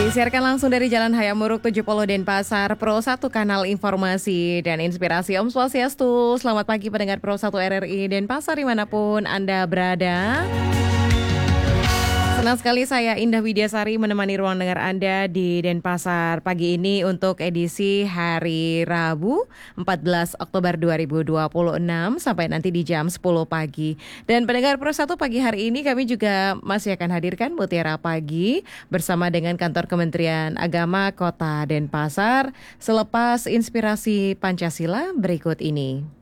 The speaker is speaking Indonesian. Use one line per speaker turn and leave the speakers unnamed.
Disiarkan langsung dari Jalan Hayamuruk 70 Denpasar, Pro 1 Kanal Informasi dan Inspirasi. Om Swastiastu, selamat pagi pendengar Pro 1 RRI Denpasar dimanapun Anda berada. Senang sekali saya Indah Widyasari menemani ruang dengar Anda di Denpasar pagi ini untuk edisi hari Rabu 14 Oktober 2026 sampai nanti di jam 10 pagi. Dan pendengar Pro 1 pagi hari ini kami juga masih akan hadirkan Mutiara Pagi bersama dengan Kantor Kementerian Agama Kota Denpasar selepas inspirasi Pancasila berikut ini.